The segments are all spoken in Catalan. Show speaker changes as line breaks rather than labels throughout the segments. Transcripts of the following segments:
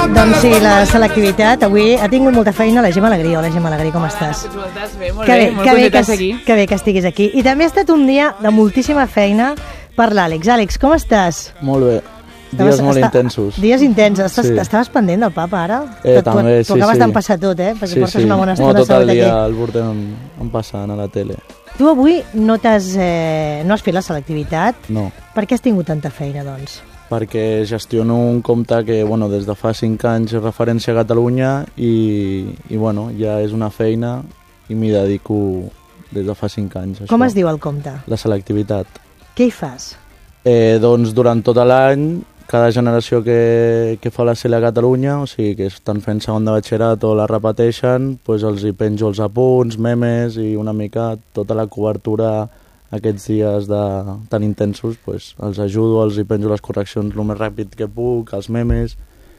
Doncs sí, la selectivitat. Avui ha tingut molta feina la Gemma Alegrí. Hola, Gemma Alegrí, com estàs?
Estàs bé, molt bé, molt contenta d'estar aquí.
Que bé que estiguis aquí. I també ha estat un dia de moltíssima feina per l'Àlex. Àlex, com estàs?
Molt bé. Dies molt intensos.
Dies intensos. Estaves pendent del papa, ara?
També, sí.
Tu acabes d'empassar tot, perquè portes una bona estona
tot el dia el portem empassant a la tele.
Tu avui no has fet la selectivitat.
No.
Per què has tingut tanta feina, doncs?
Perquè gestiono un compte que des de fa 5 anys és referència a Catalunya i ja és una feina i m'hi dedico des de fa 5 anys.
Com es diu el compte?
La selectivitat.
Què hi fas?
Doncs durant tot l'any, cada generació que fa la SELE a Catalunya, o sigui que estan fent segon de batxillerat o la repeteixen, doncs els hi penjo els apunts, memes i una mica tota la cobertura aquests dies tan intensos, doncs els ajudo, els hi penjo les correccions el més ràpid que puc, els memes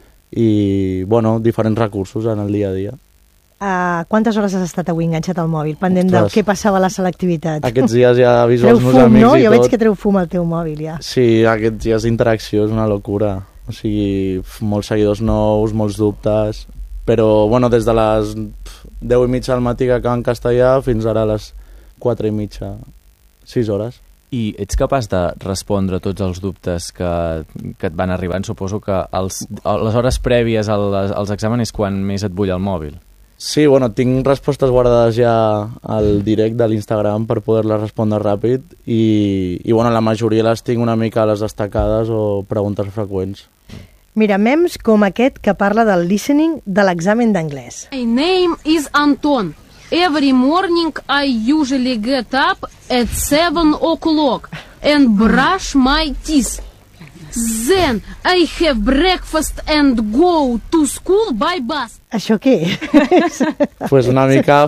i, diferents recursos en el dia a dia.
Quantes hores has estat avui enganxat al mòbil, pendent del què passava a la selectivitat?
Aquests dies ja aviso els meus amics
no?
i tot.
Jo veig que treu fum al teu mòbil, ja.
Sí, aquests dies d'interacció és una locura. O sigui, molts seguidors nous, molts dubtes, però, des de les 10:30 del matí que acaba en castellà fins ara a les 4:30, 6 hores.
I ets capaç de respondre tots els dubtes que et van arribant? Suposo que les hores prèvies als exàmens és quan més et bull el mòbil.
Sí, tinc respostes guardades ja al direct de l'Instagram per poder-les respondre ràpid i la majoria les tinc una mica a les destacades o preguntes freqüents.
Mira, memes com aquest que parla del listening de l'examen d'anglès.
My name is Anton. Every morning I usually get up at 7 o'clock and brush my teeth. Then I have breakfast and go to school by bus.
Això què és?
Pues una mica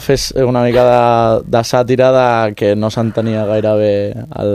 de sàtira de que no s'entenia gaire bé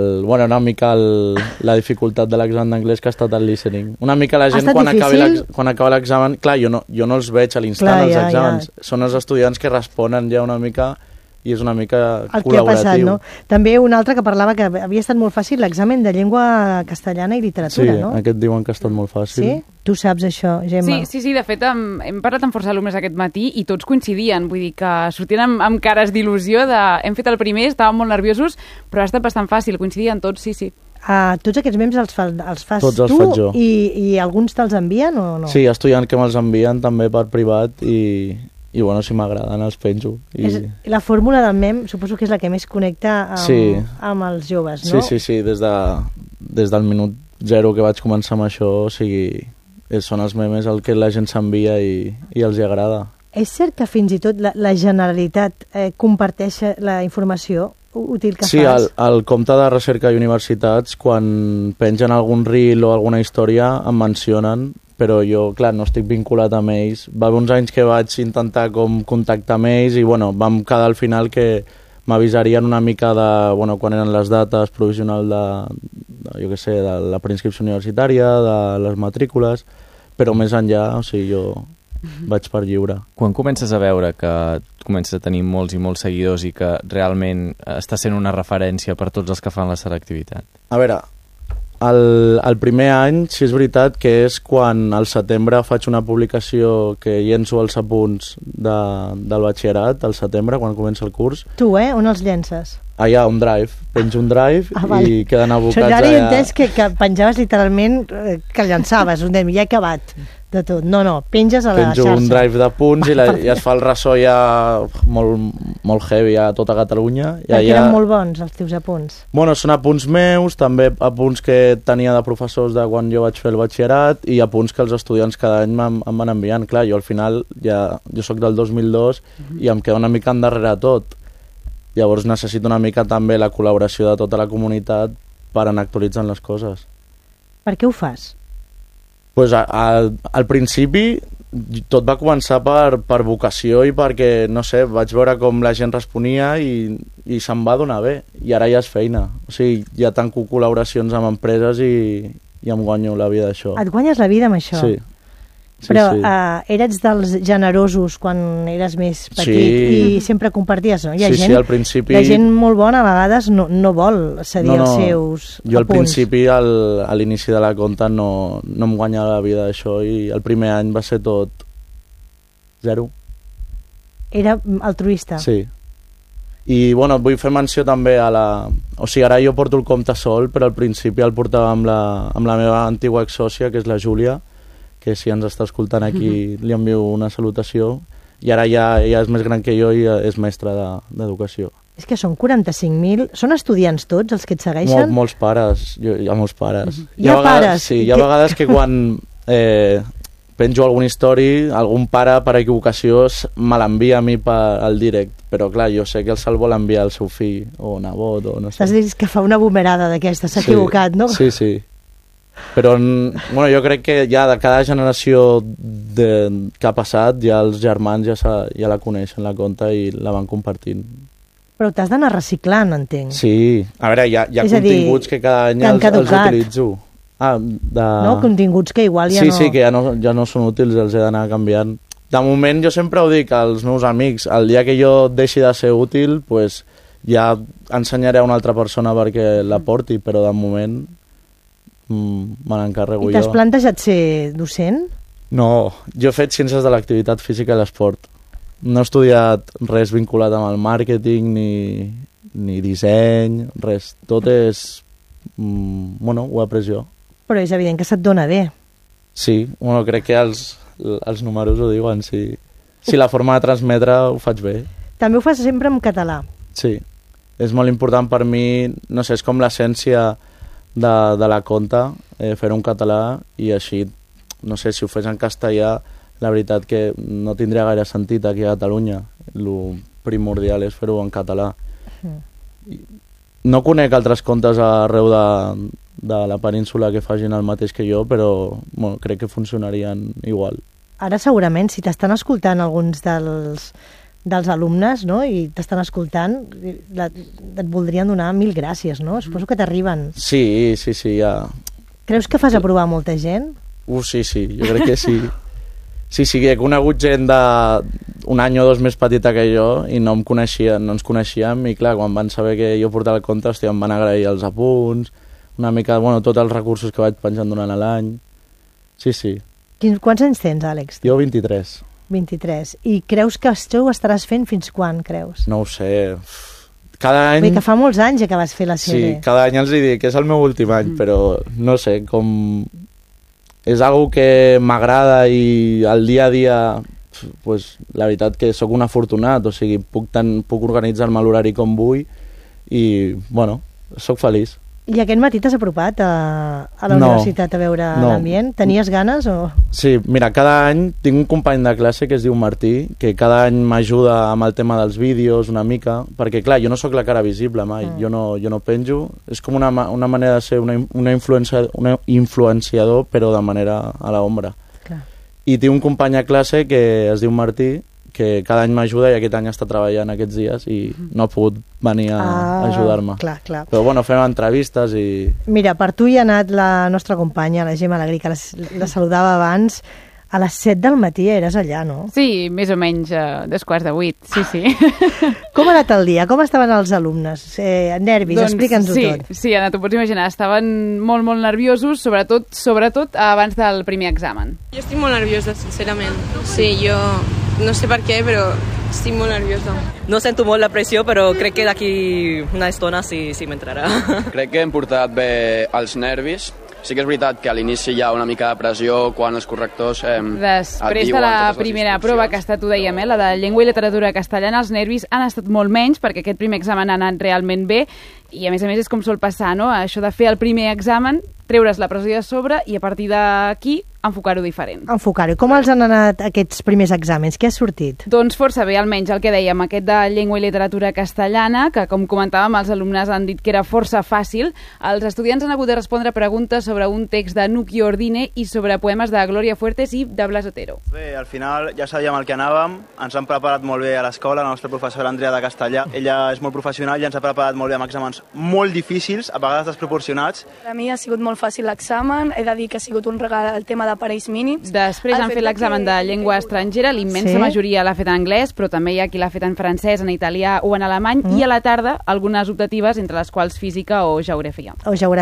la dificultat de l'examen d'anglès que ha estat el listening. Una mica la gent quan acaba l'examen... Clar, jo no els veig a l'instant, els exàmens. Són els estudiants que responen ja una mica i és una mica
el
col·laboratiu.
Que ha passat, no? També un altre que parlava que havia estat molt fàcil l'examen de llengua castellana i literatura, no?
Sí, aquest diuen que ha estat molt fàcil.
Sí? Tu saps això, Gemma?
Sí, de fet hem parlat amb força alumnes aquest matí i tots coincidien, vull dir que sortien amb cares d'il·lusió hem fet el primer, estàvem molt nerviosos, però ha estat bastant fàcil, coincidien tots, sí.
Tots aquests memes els fas
tots
tu
els faig jo.
I alguns te'ls envien o no?
Sí, estudiants que me'ls envien també per privat i si m'agraden els penjo.
La fórmula del mem suposo que és la que més connecta amb els joves, no?
Sí, des del minut 0 que vaig començar amb això, o sigui, són els memes el que la gent s'envia i els hi agrada.
És cert que fins i tot la Generalitat comparteix la informació útil que fas?
Sí, al compte de recerca i universitats, quan pengen algun reel o alguna història, em mencionen, però jo, clar, no estic vinculat amb ells. Va haver uns anys que vaig intentar contactar amb ells i, vam quedar al final que m'avisarien una mica de, quan eren les dates provisional de la preinscripció universitària, de les matrícules, però més enllà, o sigui, jo vaig per lliure.
Quan comences a veure que comences a tenir molts i molts seguidors i que realment està sent una referència per tots els que fan la selectivitat?
A veure, el primer any, sí és veritat que és quan al setembre faig una publicació que llenço els apunts del batxillerat, al setembre, quan comença el curs.
Tu, on els llences?
Allà, un drive. Penjo un drive i queden abocats allà.
Ara he entès que penjaves literalment, que llençaves, ja he acabat de tot. No, penges a la xarxa.
Penjo un drive de punts i es fa el ressò ja molt heavy a tota Catalunya.
Perquè eren molt bons els teus apunts.
Són apunts meus, també apunts que tenia de professors de quan jo vaig fer el batxillerat i apunts que els estudiants cada any em van enviant. Clar, jo al final, jo soc del 2002 i em queda una mica endarrere tot. Llavors necessito una mica també la col·laboració de tota la comunitat per anar actualitzant les coses.
Per què ho fas?
Pues al principi tot va començar per vocació i perquè, no sé, vaig veure com la gent responia i se'm va donar bé. I ara ja és feina. O sigui, ja tanco col·laboracions amb empreses i em guanyo la vida d'això.
Et guanyes la vida amb això?
Sí.
Però eres dels generosos quan eres més petit i sempre comparties, no?
Sí, al principi...
La gent molt bona a vegades no vol cedir els seus apunts.
Jo al principi, a l'inici de la conta, no em guanyava la vida d'això i el primer any va ser tot 0. Era
altruista?
Sí. I, bueno, vull fer menció també a la... O sigui, ara jo porto el compte sol, però al principi el portava amb la meva antiga exsòcia, que és la Júlia, que si ens està escoltant aquí li envio una salutació, i ara ja és més gran que jo i és mestra d'educació.
És que són 45.000... Són estudiants tots els que et segueixen?
Molts pares, hi ha molts pares.
Hi ha pares?
Sí, hi ha vegades que quan penjo algun story, algun pare per equivocació me l'envia a mi al direct, però clar, jo sé que el vol enviar al seu fill o nebot o no sé.
T'has dit que fa una bumerada d'aquesta, s'ha equivocat, no?
Sí. Però bueno, jo crec que ja de cada generació que ha passat ja els germans ja la coneixen, la conta, i la van compartint.
Però t'has d'anar reciclant, entenc.
Sí, a veure, hi ha continguts que cada any els utilitzo.
No, continguts que igual ja no...
Sí, que ja no són útils, els he d'anar canviant. De moment jo sempre ho dic als meus amics, el dia que jo deixi de ser útil, pues, ja ensenyaré a una altra persona perquè la porti, però de moment me n'encarrego jo.
I t'has plantejat ser docent?
No, jo he fet ciències de l'activitat física i l'esport. No he estudiat res vinculat amb el màrqueting ni disseny, res. Tot és... Bueno, ho he après jo.
Però és evident que se't dona bé.
Sí, bueno, crec que els números ho diuen, sí. Si la forma de transmetre ho faig bé.
També ho fas sempre en català.
Sí, és molt important per mi, no sé, és com l'essència de la conta, fer-ho en català, i així, no sé, si ho fes en castellà, la veritat que no tindria gaire sentit aquí a Catalunya. El primordial és fer-ho en català. No conec altres contes arreu de la península que facin el mateix que jo, però bueno, crec que funcionarien igual.
Ara segurament, si t'estan escoltant alguns dels alumnes, no?, i t'estan escoltant, et voldrien donar 1000 gràcies, no? Suposo que t'arriben.
Sí, ja.
Creus que fas aprovar molta gent?
Sí, jo crec que sí. Sí, he conegut gent d'un any o 2 més petita que jo i no ens coneixíem, i clar, quan van saber que jo portava el compte, em van agrair els apunts, una mica, bueno, tots els recursos que vaig penjant durant l'any. Sí.
Quants anys tens, Àlex?
Jo 23.
23. I creus que això ho estaràs fent fins quan, creus?
No ho sé. Cada any...
Bé, que fa molts anys que vas fer la sèrie.
Sí, cada any els dic que és el meu últim any, però no sé, com... És algo que m'agrada i al dia a dia, pues, la veritat que sóc un afortunat, o sigui, puc organitzar-me l'horari com vull i, bueno, sóc feliç.
I aquest matí t'has apropat a la universitat a veure l'ambient? Tenies ganes o...?
Sí, mira, cada any tinc un company de classe que es diu Martí, que cada any m'ajuda amb el tema dels vídeos una mica, perquè clar, jo no sóc la cara visible mai, jo no penjo, és com una manera de ser un influenciador, però de manera a l'ombra. I tinc un company a classe que es diu Martí, que cada any m'ajuda, i aquest any està treballant aquests dies i no ha pogut venir a ajudar-me.
Clar.
Però bueno, fem entrevistes i... Mira,
per tu hi ha anat la nostra companya, la Gemma Alegrí, que la saludava abans. A les 7 del matí eres allà, no?
Sí, més o menys 7:45, sí.
Com ha anat el dia? Com estaven els alumnes? Nervis, explica'ns-ho tot.
Sí, Anna, t'ho pots imaginar. Estaven molt, molt nerviosos, sobretot abans del primer examen.
Jo estic molt nerviosa, sincerament. Sí, jo no sé per què, però estic molt nerviosa.
No sento molt la pressió, però crec que d'aquí una estona sí m'entrarà.
Crec que hem portat bé els nervis. Sí que és veritat que a l'inici hi ha una mica de pressió quan els correctors
Després de la primera prova, que ha estat, ho dèiem, la de llengua i literatura castellana, els nervis han estat molt menys, perquè aquest primer examen ha anat realment bé, i a més és com sol passar, no? Això de fer el primer examen, treure's la pressió de sobre i a partir d'aquí enfocar-ho diferent.
Enfocar-ho. Com els han anat aquests primers exàmens? Què ha sortit?
Doncs força bé, almenys el que dèiem, aquest de llengua i literatura castellana, que com comentàvem, els alumnes han dit que era força fàcil. Els estudiants han hagut de respondre preguntes sobre un text de Nuki Ordine i sobre poemes de Gloria Fuertes i de Blas Otero.
Bé, al final ja sabíem el que anàvem, ens han preparat molt bé a l'escola, la nostra professora Andrea de castellà. Ella és molt professional i ens ha preparat molt bé amb exàmens molt difícils, a vegades desproporcionats.
Per a mi ha sigut molt fàcil l'examen, he de dir que ha sigut un regal el tema d'aparells mínims.
Després han fet l'examen de llengua estrangera, l'immensa majoria l'ha fet en anglès, però també hi ha qui l'ha fet en francès, en italià o en alemany, i a la tarda algunes optatives, entre les quals física o geografia.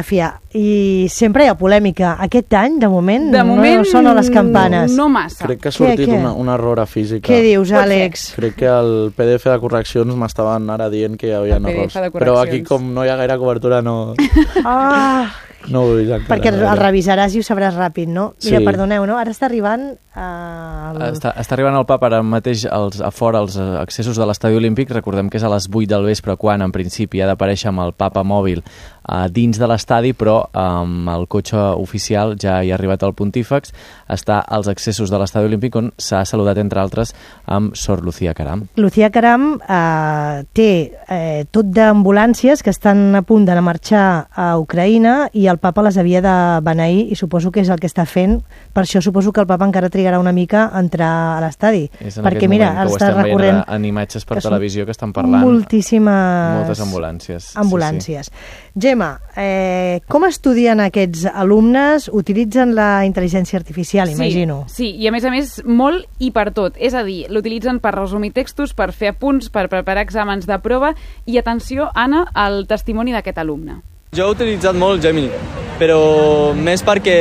I sempre hi ha polèmica. Aquest any, de moment no sona les campanes.
No massa.
Crec que ha sortit un error a física.
Què dius, Àlex?
Crec que el PDF de correccions m'estaven ara dient que hi havia errors. Però aquí, com no hi ha gaire cobertura, no... No ho he vist encara.
Perquè el revisaràs i ho sabràs ràpid, no? Mira, perdoneu, no? Ara està arribant...
Està arribant el Papa ara mateix a fora als accessos de l'Estadi Olímpic. Recordem que és a les 8 del vespre quan, en principi, ha d'aparèixer amb el Papa mòbil dins de l'estadi, però amb el cotxe oficial ja hi ha arribat el Pontífex. Està als accessos de l'Estadi Olímpic on s'ha saludat, entre altres, amb Sor Lucía Caram.
Lucía Caram té tot d'ambulàncies que estan a punt d'anar a marxar a Ucraïna i el Papa les havia de beneir i suposo que és el que està fent. Per això suposo que el Papa encara trigarà una mica a entrar a l'estadi.
És en aquest moment que ho estem veient en imatges per televisió que estan parlant. Moltes ambulàncies.
Sí. Gemma, com estudien aquests alumnes? Utilitzen la intel·ligència artificial, imagino.
Sí, i a més, molt i per tot. És a dir, l'utilitzen per resumir textos, per fer apunts, per preparar exàmens de prova i, atenció, Anna, el testimoni d'aquest alumne.
Jo he utilitzat molt Gemini, però més perquè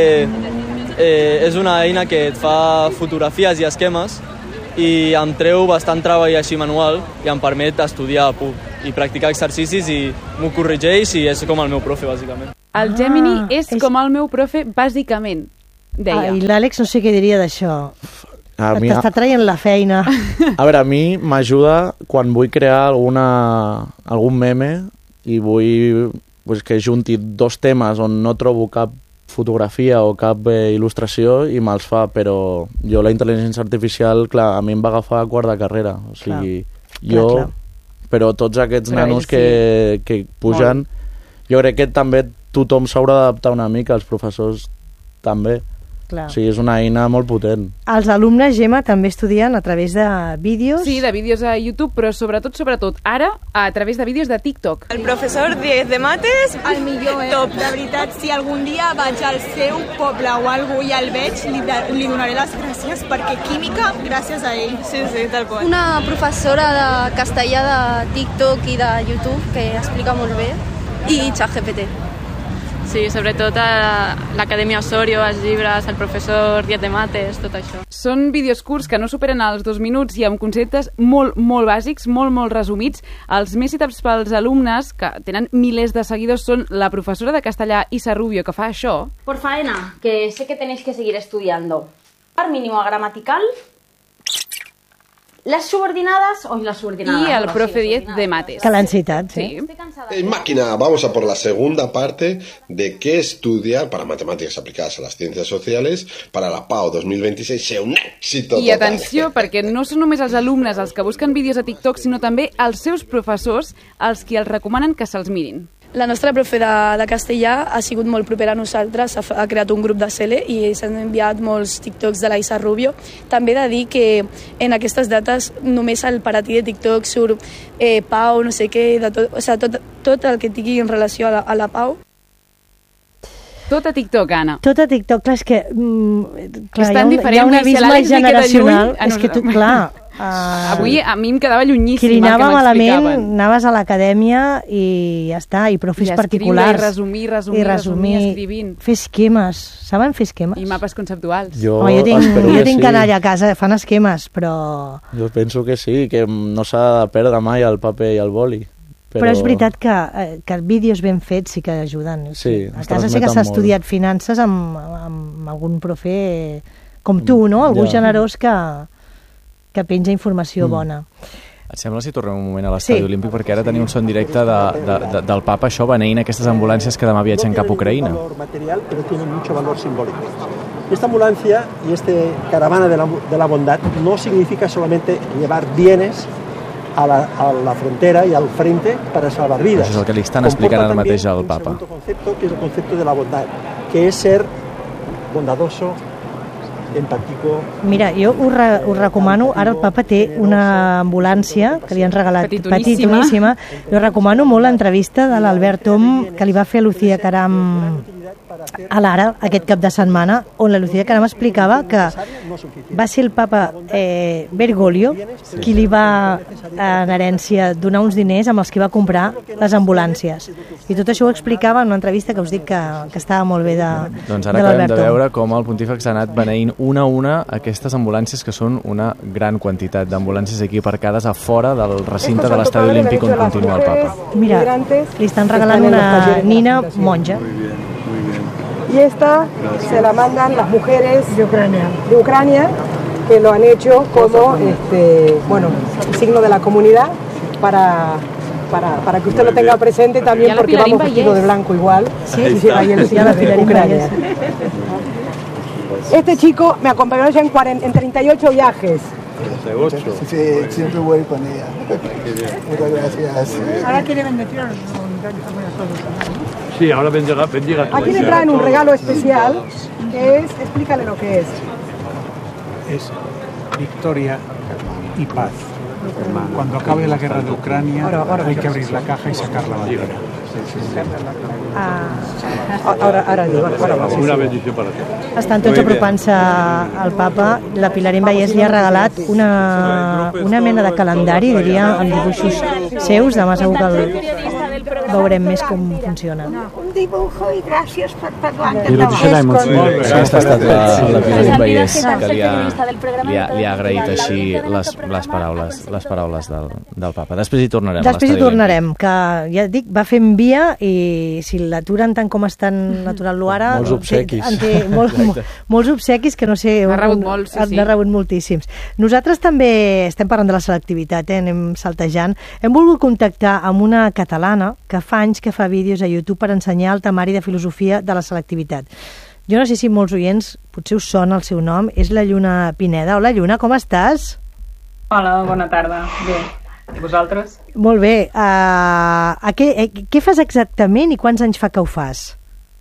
és una eina que et fa fotografies i esquemes i em treu bastant treball així manual i em permet estudiar a punt i practicar exercicis i m'ho corregeix i és com el meu profe, bàsicament.
El Gemini és com el meu profe, bàsicament, deia.
I l'Àlex no sé què diria d'això. T'està traient la feina.
A veure, a mi m'ajuda quan vull crear algun meme i vull que junti dos temes on no trobo cap fotografia o cap il·lustració i me'ls fa, però jo la intel·ligència artificial, clar, a mi em va agafar a quart de carrera, o sigui, clar. Però tots aquests nanos que pugen, jo crec que també tothom s'haurà d'adaptar una mica, els professors també. Clar. O sigui, és una eina molt potent.
Els alumnes, Gemma, també estudien a través de vídeos?
Sí, de vídeos a YouTube, però sobretot, ara, a través de vídeos de TikTok.
El professor 10 de mates,
el millor, top. De veritat, si algun dia vaig al seu poble o algú i el veig, li donaré les gràcies, perquè química, gràcies a ell.
Sí, tal qual.
Una professora de castellà de TikTok i de YouTube, que explica molt bé, i ChatGPT.
Sí, sobretot a l'Acadèmia Osorio, els llibres, el professor 10 de mates, tot això.
Són vídeos curts que no superen els 2 minuts i amb conceptes molt bàsics, molt resumits. Els més citats pels alumnes, que tenen milers de seguidors, són la professora de castellà Isa Rubio, que fa això.
Por faena, que sé que tenéis que seguir estudiando. Par mínimo gramatical, las subordinadas o las subordinadas.
Y el profe 10 de mates.
Que l'han citat, sí.
Máquina, vamos a por la segunda parte de qué estudiar para matemáticas aplicadas a las ciencias sociales para la PAO 2026 sea un éxito total.
I atenció, perquè no són només els alumnes els que busquen vídeos a TikTok, sinó també els seus professors els qui els recomanen que se'ls mirin.
La nostra profe de castellà ha sigut molt propera a nosaltres, ha creat un grup de CL i s'han enviat molts TikToks de la Isa Rubio. També he de dir que en aquestes dates només al paratí de TikTok surt Pau, no sé què, tot el que tingui en relació a la Pau.
Tot a TikTok, Anna.
Tot a TikTok, clar, és que
hi
ha un abisme generacional. És que tu, clar...
Avui a mi em quedava llunyíssim
el que m'explicaven. Anaves a l'acadèmia i ja està, i profes particulars.
I resumir, escrivint.
Fer esquemes. Saben fer esquemes?
I mapes conceptuals.
Jo
tinc que anar allà a casa, fan esquemes, però...
Jo penso que sí, que no s'ha de perdre mai el paper i el boli.
Però és veritat que vídeos ben fets sí que ajuden.
Sí,
a casa sí que s'ha estudiat finances amb algun profe com tu, no? Algú generós que penja informació bona.
Et sembla si tornem un moment a l'Estadi Olímpic, perquè ara tenim un son directe del Papa, això beneint aquestes ambulàncies que demà viatgen cap a Ucraïna.
No tiene valor material, pero tiene mucho valor simbólico. Esta ambulancia y caravana de la bondad no significa solamente llevar bienes a la frontera y al frente para salvar vidas.
Això és el que li estan explicant ara mateix al Papa.
Un segundo concepto, que es el concepto de la bondad, que es ser bondadoso, empático.
Mira, jo us recomano, ara el papa té una ambulància que li han regalat petitoníssima. Jo recomano molt l'entrevista de l'Albert Tom que li va fer a Lucía Caram a l'Ara aquest cap de setmana, on la Lucía Caram explicava que va ser el papa Bergoglio qui li va en herència donar uns diners amb els que va comprar les ambulàncies. I tot això ho explicava en una entrevista que us dic que estava molt bé de l'Albert Tom.
Doncs ara acabem de veure com el pontífex ha anat beneint una a una aquestes ambulàncies, que són una gran quantitat d'ambulàncies aquí aparcades a fora del recinte de l'Estadi Olímpic on continua el papa.
Mira, li estan regalant una nina monja.
Y esta se la mandan las mujeres de Ucrania, que lo han hecho como signo de la comunidad para que usted lo tenga presente también, porque vamos vestidos de blanco igual. Sí, y ahí el signo de Ucrania. Este chico me acompañó ya en 38 viajes.
Sí, siempre voy con ella. Muchas gracias.
Ahora quiere bendecir a los todos.
Sí, ahora bendiga.
Aquí le traen un regalo especial, que es, explícale lo que es.
Es victoria y paz. Cuando acabe la guerra de Ucrania hay que abrir la caja y sacar la bandera.
Una bendició per a tu.
Estan tots apropant-se al papa. La Pilarín Vallès li ha regalat una mena de calendari, diria, amb dibuixos seus. Demà segur que veurem més com funciona.
Un dibujo i gràcies per parlar de
Aquesta ha estat la Pilarín Vallès, que li ha agraït així les paraules del papa. Després hi tornarem.
Després hi tornarem, que ja et dic, va fent via i si l'aturen tant com estan aturant-lo ara...
Molts obsequis.
En té molts obsequis que no sé...
N'ha rebut molts, sí.
N'ha rebut moltíssims. Nosaltres també estem parlant de la selectivitat, anem saltejant. Hem volgut contactar amb una catalana que fa anys que fa vídeos a YouTube per ensenyar el temari de filosofia de la selectivitat. Jo no sé si molts oients potser us sona el seu nom, és la Lluna Pineda. Hola, Lluna, com estàs?
Hola, bona tarda. Bé. I vosaltres?
Molt bé. Què fas exactament i quants anys fa que ho fas?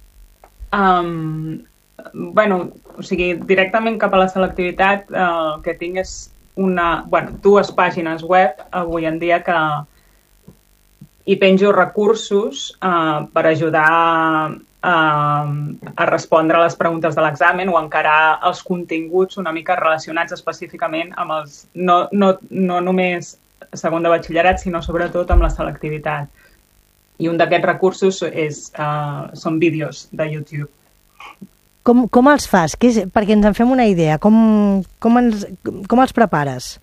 Directament cap a la selectivitat el que tinc és dues pàgines web avui en dia que hi penjo recursos per ajudar a respondre a les preguntes de l'examen o encarar els continguts una mica relacionats específicament amb els no només segon de batxillerat, sinó sobretot amb la selectivitat. I un d'aquests recursos són vídeos de YouTube.
Com els fas? Perquè ens en fem una idea. Com els prepares?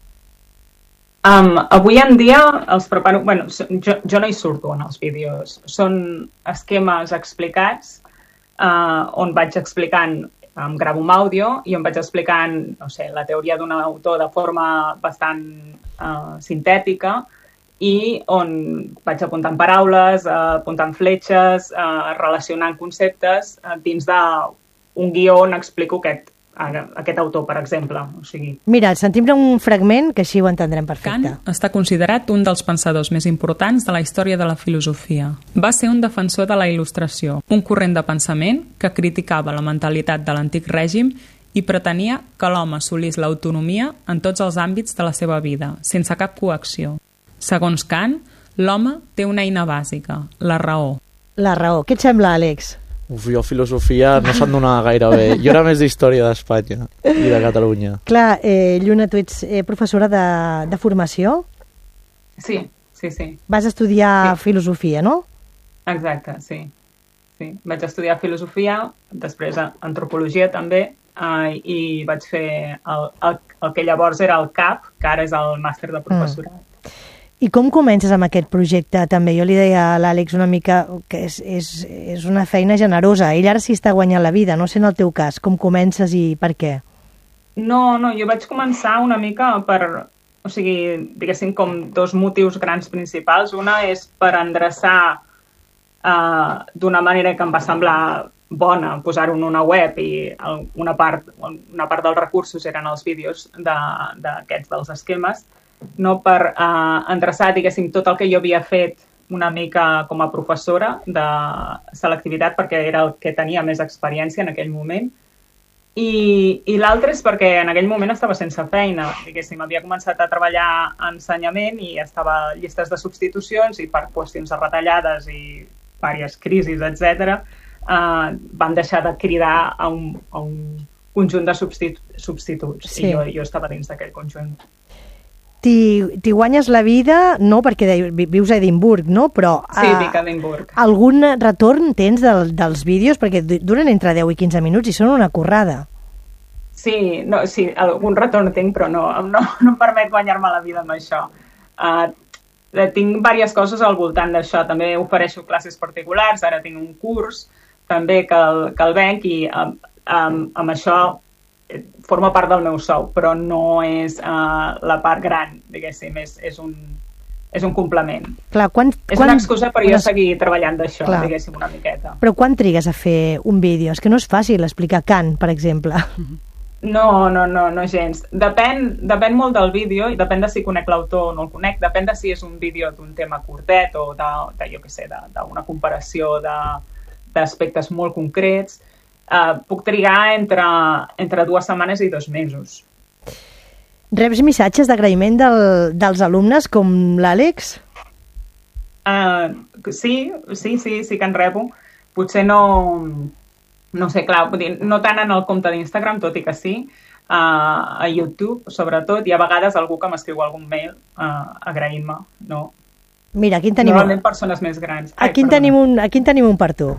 Avui en dia els preparo... Jo no hi surto en els vídeos. Són esquemes explicats on vaig explicant, em gravo un àudio i em vaig explicant, no sé, la teoria d'un autor de forma bastant sintètica i on vaig apuntant paraules, apuntant fletxes, relacionant conceptes dins d'un guió on explico aquest autor, per exemple.
Mira, sentim un fragment que així ho entendrem perfecte.
Kant està considerat un dels pensadors més importants de la història de la filosofia. Va ser un defensor de la il·lustració, un corrent de pensament que criticava la mentalitat de l'antic règim i pretenia que l'home assolís l'autonomia en tots els àmbits de la seva vida, sense cap coacció. Segons Kant, l'home té una eina bàsica, la raó.
La raó. Què et sembla, Àlex?
Jo filosofia no se'n donava gaire bé. Jo era més d'història d'Espanya i de Catalunya.
Clar, Lluna, tu ets professora de formació?
Sí.
Vas estudiar filosofia, no?
Exacte, sí. Vaig estudiar filosofia, després antropologia també, i vaig fer el que llavors era el CAP, que ara és el màster de professorat.
I com comences amb aquest projecte també? Jo li deia a l'Àlex una mica que és una feina generosa. Ell ara sí està guanyant la vida, no sé en el teu cas. Com comences i per què?
No, jo vaig començar una mica diguéssim, com dos motius grans principals. Una és per endreçar d'una manera que em va semblar bona posar-ho en una web i una part dels recursos eren els vídeos d'aquests dels esquemes, no per endreçar, diguéssim, tot el que jo havia fet una mica com a professora de selectivitat, perquè era el que tenia més experiència en aquell moment, I l'altre és perquè en aquell moment estava sense feina, diguéssim, havia començat a treballar a ensenyament i estava a llistes de substitucions i per qüestions de retallades i diverses crisis, etc., van deixar de cridar a un conjunt de substituts. Sí. I jo estava dins d'aquell conjunt.
T'hi guanyes la vida, no perquè vius a Edimburg, no? Però
sí, vic a Edimburg.
Algun retorn tens dels vídeos? Perquè duren entre 10 i 15 minuts i són una currada.
Sí, algun retorn tinc, però no em permet guanyar-me la vida amb això. Tinc diverses coses al voltant d'això. També ofereixo classes particulars, ara tinc un curs també que el venc i amb això forma part del meu sou, però no és la part gran, diguéssim, és un complement.
Clar,
és una excusa per jo seguir treballant d'això, diguéssim, una miqueta.
Però quan trigues a fer un vídeo? És que no és fàcil explicar Kant, per exemple.
No gens. Depèn molt del vídeo i depèn de si conec l'autor o no el conec, depèn de si és un vídeo d'un tema curtet o d'una comparació d'aspectes molt concrets. Puc trigar entre 2 setmanes i 2 mesos.
Reps missatges d'agraïment dels alumnes com l'Àlex?
Sí que en rebo. Potser no sé, clar, no tant en el compte d'Instagram, tot i que sí, a YouTube, sobretot, i a vegades algú que m'escriu algun mail agraint-me, no?
Mira, aquí en tenim...
Normalment persones més grans.
Aquí en tenim un per tu.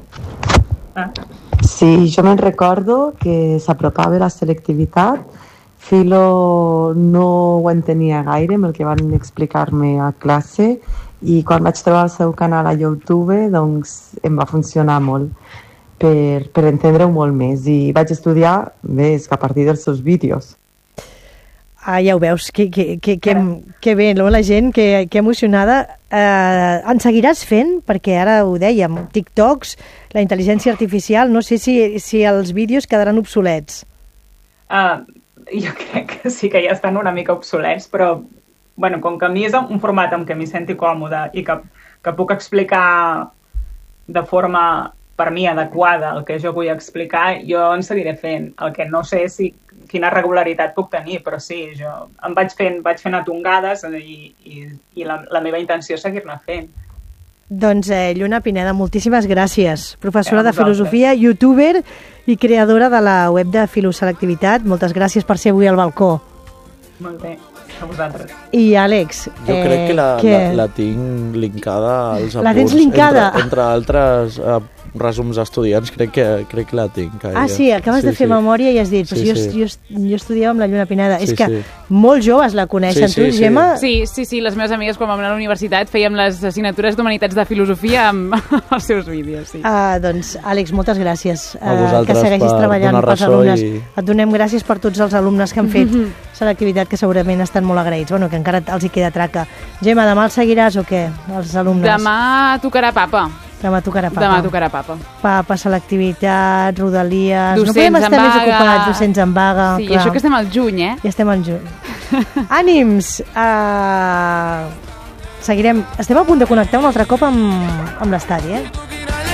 Sí, jo me'n recordo que s'apropava la selectivitat. Filo no ho entenia gaire amb el que van explicar-me a classe i quan vaig trobar el seu canal a YouTube doncs em va funcionar molt per entendre-ho molt més i vaig estudiar més que a partir dels seus vídeos.
Ja ho veus, que bé, no? La gent, que emocionada. En seguiràs fent? Perquè ara ho dèiem, TikToks, la intel·ligència artificial, no sé si els vídeos quedaran obsolets.
Jo crec que sí que ja estan una mica obsolets, però com que a mi és un format amb què m'hi senti còmode i que puc explicar de forma, per mi, adequada el que jo vull explicar, jo en seguiré fent. El que no sé és quina regularitat puc tenir, però sí, jo em vaig fent a tongades i la meva intenció és seguir-ne fent.
Doncs Lluna Pineda, moltíssimes gràcies. Professora de filosofia, youtuber i creadora de la web de Filoselectivitat. Moltes gràcies per ser avui al balcó.
Molt bé, a vosaltres.
I Àlex...
Jo crec que la tinc linkada als apunts.
La tens linkada?
Entre altres resums d'estudiants, crec que la tinc.
Sí, acabes de fer memòria i has dit,
sí.
Jo estudiava amb la Lluna Pineda. És que molts joves la coneixen. Tu, Gemma?
Sí, les meves amigues quan vam anar a la universitat fèiem les assignatures d'Humanitats de Filosofia amb els seus vídeos. Sí.
Doncs, Àlex, moltes gràcies.
A vosaltres
que segueixis treballant pels alumnes. Et donem gràcies per tots els alumnes que han fet selectivitat, que segurament estan molt agraïts. Que encara els hi queda traca. Gemma, demà els seguiràs o què, els alumnes?
Demà tocarà papa.
Demà tocarà papa. Papa, selectivitat, rodalies...
Docents
no podem estar més ocupats, docents en vaga.
Sí, clar. I això que estem al juny, eh?
Ja estem al juny. Ànims! Seguirem. Estem a punt de connectar un altre cop amb l'estadi, eh?